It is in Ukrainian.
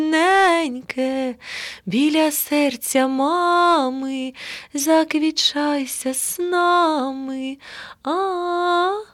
Неньке, біля серця мами, заквічайся з нами. А